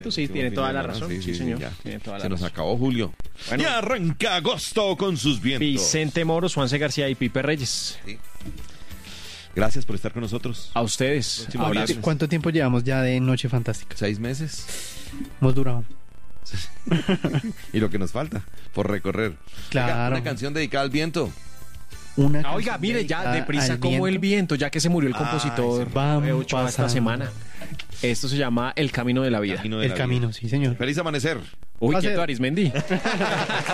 Sí, tiene toda la razón. Sí, señor. Ya. Tiene toda la Se nos razón. acabó julio. Bueno. Y arranca agosto con sus vientos. Vicente Moros, Juanse García y Pipe Reyes. Sí. Gracias por estar con nosotros. A ustedes. Próximo Abrazos. viernes. ¿Cuánto tiempo llevamos ya de Noche Fantástica? 6 meses. Hemos durado. Y lo que nos falta por recorrer. Claro. Oiga, una canción dedicada al viento. Una Oiga, canción mire, ya dedicada deprisa al como el viento. viento, ya que se murió el compositor Van Ochoa esta pasando. semana. Esto se llama El Camino de la Vida. Camino de El la camino, vida. sí, señor. Feliz amanecer. Uy, Va a quieto, ser. Arismendi.